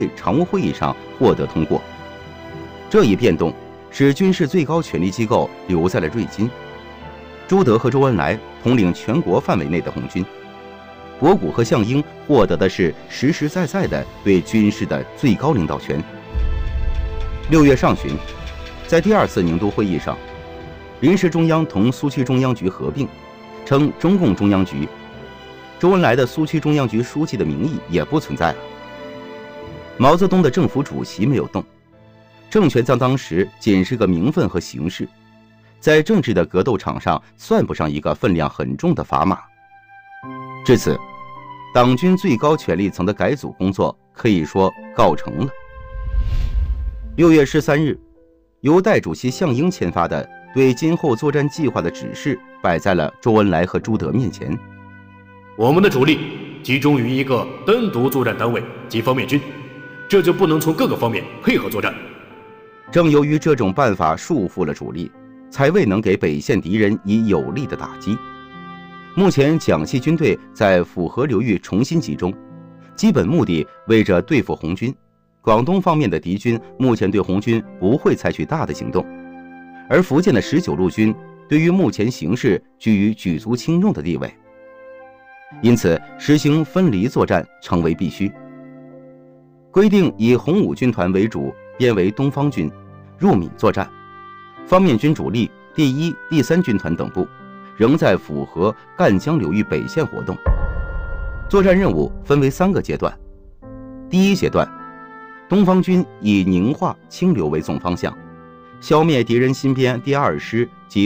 常务会议上获得通过。这一变动使军事最高权力机构留在了瑞金，朱德和周恩来统领全国范围内的红军，博古和项英获得的是实实在在的对军事的最高领导权。6月上旬，在第2次宁都会议上，临时中央同苏区中央局合并，称中共中央局。周恩来的苏区中央局书记的名义也不存在了。毛泽东的政府主席没有动，政权在当时仅是个名分和形式，在政治的格斗场上算不上一个分量很重的砝码。至此，党军最高权力层的改组工作可以说告成了。6月13日，由代主席项英签发的对今后作战计划的指示摆在了周恩来和朱德面前。 我们的主力集中于一个单独作战单位及方面军，这就不能从各个方面配合作战。 正由于这种办法束缚了主力，才未能给北线敌人以有力的打击。目前蒋系军队在抚河流域重新集中，基本目的为着对付红军。广东方面的敌军目前对红军不会采取大的行动，而福建的19路军对于目前形势居于举足轻重的地位，因此实行分离作战成为必须。规定以红五军团为主，编为东方军，入闽作战。方面军主力第1、第3军团等部仍在抚河、赣江流域北线活动。作战任务分为3个阶段。第1阶段，东方军以宁化、清流为总方向，消灭敌人新编第2师及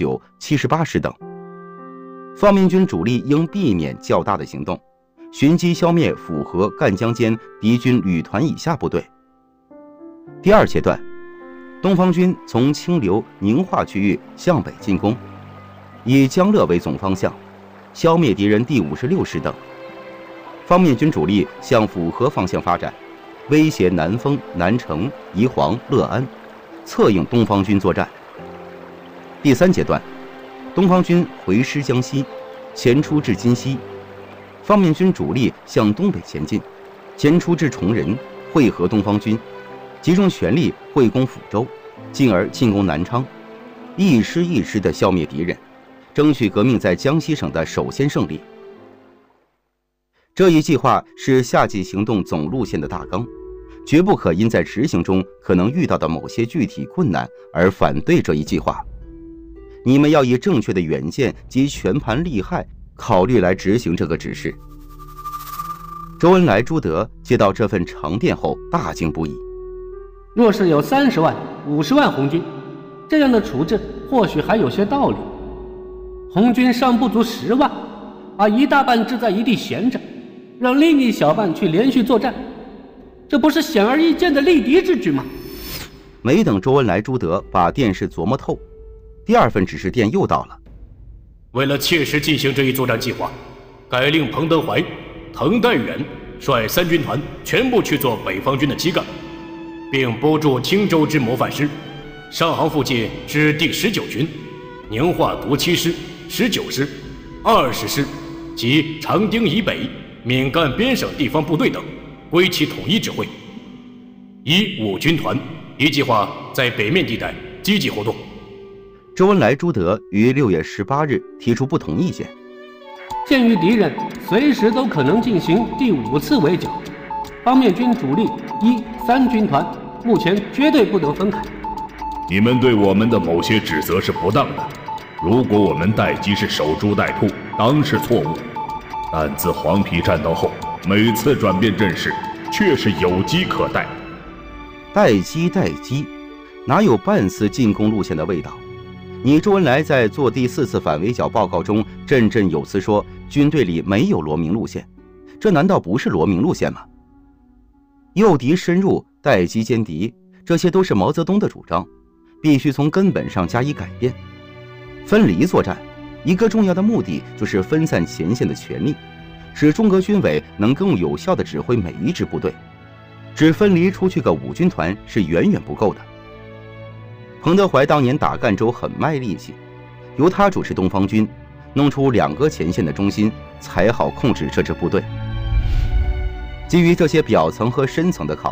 49、78师等。方面军主力应避免较大的行动，寻机消灭抚河、赣江间敌军旅团以下部队。第2阶段，东方军从清流、宁化区域向北进攻，以江乐为总方向，消灭敌人第56师等。方面军主力向抚河方向发展，威胁南丰、南城、宜黄、乐安，策应东方军作战。第3阶段，东方军回师江西，前出至金溪，方面军主力向东北前进，前出至崇仁，会合东方军，集中全力会攻抚州，进而进攻南昌，一师一师地消灭敌人，争取革命在江西省的首先胜利。这一计划是夏季行动总路线的大纲，绝不可因在执行中可能遇到的某些具体困难而反对这一计划。你们要以正确的远见及全盘利害考虑来执行这个指示。周恩来、朱德接到这份长电后大惊不已。 若是有30万、50万红军，这样的处置或许还有些道理。红军尚不足10万，把一大半置在一地闲着，让另一小半去连续作战，这不是显而易见的力敌之举吗？ 没等周恩来、朱德把电事琢磨透，第2份指示电又到了。 为了切实进行这一作战计划，改令彭德怀、滕代远率3军团全部去做北方军的基干，并拨驻青州之模范师、上杭附近之第19军、宁化独7师、19师、20师及长汀以北闽赣边省地方部队等，归其统一指挥。以5军团一计划在北面地带积极活动。 周恩来、朱德于6月18日提出不同意见。 鉴于敌人随时都可能进行第5次围剿，方面军主力1、3军团目前绝对不得分开。 你们对我们的某些指责是不当的，如果我们待机是守株待兔，当是错误。但自黄陂战斗后，每次转变阵势，却是有机可待。 待机，哪有半次进攻路线的味道？你周恩来在做第4次反围剿报告中振振有词说，军队里没有罗明路线，这难道不是罗明路线吗？诱敌深入，待机歼敌，这些都是毛泽东的主张，必须从根本上加以改变。分离作战一个重要的目的就是分散前线的权力，使中革军委能更有效地指挥每一支部队，只分离出去个5军团是远远不够的。彭德怀当年打赣州很卖力气，由他主持东方军，弄出2个前线的中心，才好控制这支部队。基于这些表层和深层的考虑，